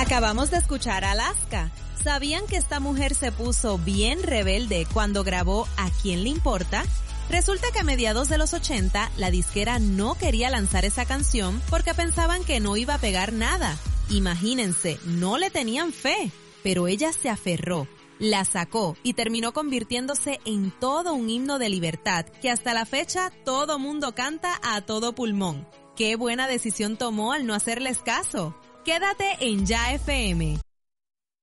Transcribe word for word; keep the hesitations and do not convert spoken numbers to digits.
Acabamos de escuchar a Alaska. ¿Sabían que esta mujer se puso bien rebelde cuando grabó ¿A quién le importa? Resulta que a mediados de los ochenta, la disquera no quería lanzar esa canción porque pensaban que no iba a pegar nada. Imagínense, no le tenían fe, pero ella se aferró, la sacó y terminó convirtiéndose en todo un himno de libertad que hasta la fecha todo mundo canta a todo pulmón. ¡Qué buena decisión tomó al no hacerles caso! Quédate en Ya F M.